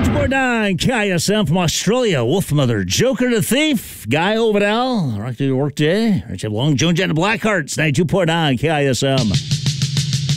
92.9 KISM from Australia. Wolfmother, Joker the Thief, Guy Overdell. Right through your work day. Richard Long, Joan Jett, and the Blackhearts. 92.9 KISM.